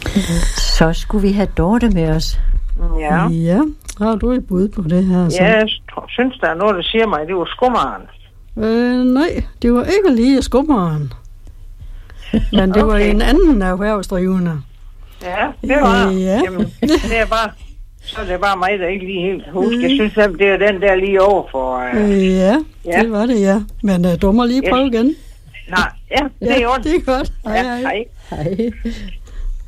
Så skulle vi have Dorte med os. Ja. Ja, har du et bud på det her? Så? Ja, jeg synes, der er noget, der siger mig, det var skummeren. Nej, det var ikke lige skummeren. Men det var en anden erhvervsdrivende. Ja, det var Ja. Jamen, det er bare... Så er det bare mig, der ikke lige helt husker. Jeg synes, at det er den der lige over for... Ja, det var det, ja. Men du må lige prøve igen. Nej, ja, det er jo. Det er godt. Hej. Hej.